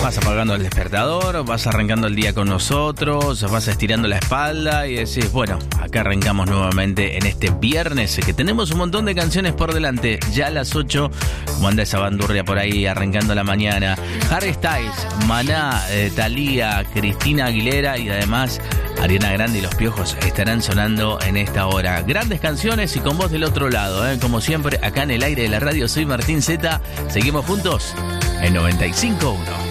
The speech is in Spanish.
Vas apagando el despertador, vas arrancando el día con nosotros, vas estirando la espalda y decís, bueno, acá arrancamos nuevamente en este viernes, que tenemos un montón de canciones por delante. Ya a las 8, como anda esa bandurria por ahí arrancando la mañana. Harry Styles, Maná, Thalía, Cristina Aguilera y además Ariana Grande y Los Piojos estarán sonando en esta hora. Grandes canciones y con vos del otro lado, como siempre, acá en el aire de la radio. Soy Martín Zeta. Seguimos juntos en 95.1.